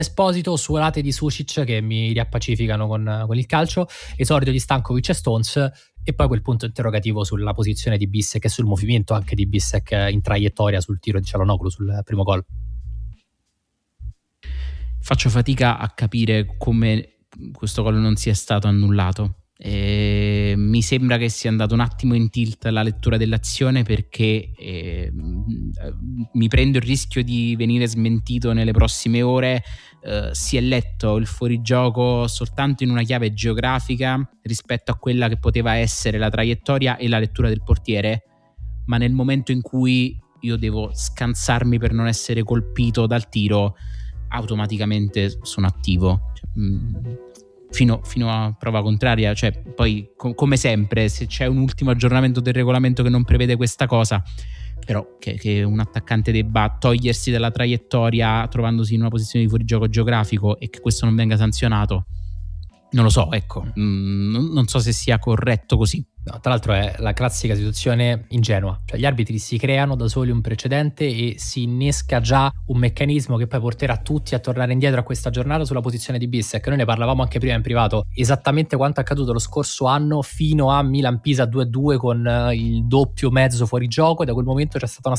Esposito, suolate di Sušić che mi riappacificano con il calcio, esordio di Stanković e Stones, e poi quel punto interrogativo sulla posizione di Bissek e sul movimento anche di Bissek in traiettoria sul tiro di Çalhanoğlu sul primo gol. Faccio fatica a capire come questo gol non sia stato annullato. Mi sembra che sia andato un attimo in tilt la lettura dell'azione, perché mi prendo il rischio di venire smentito nelle prossime ore. Si è letto il fuorigioco soltanto in una chiave geografica rispetto a quella che poteva essere la traiettoria e la lettura del portiere, ma nel momento in cui io devo scansarmi per non essere colpito dal tiro, automaticamente sono attivo. Fino a prova contraria, cioè poi come sempre, se c'è un ultimo aggiornamento del regolamento che non prevede questa cosa, però che un attaccante debba togliersi dalla traiettoria trovandosi in una posizione di fuorigioco geografico e che questo non venga sanzionato, non lo so, ecco, non so se sia corretto così. No, tra l'altro è la classica situazione ingenua, cioè gli arbitri si creano da soli un precedente e si innesca già un meccanismo che poi porterà tutti a tornare indietro a questa giornata sulla posizione di Bissek. Noi ne parlavamo anche prima in privato, esattamente quanto è accaduto lo scorso anno fino a Milan-Pisa 2-2 con il doppio mezzo fuorigioco, e da quel momento c'è stata una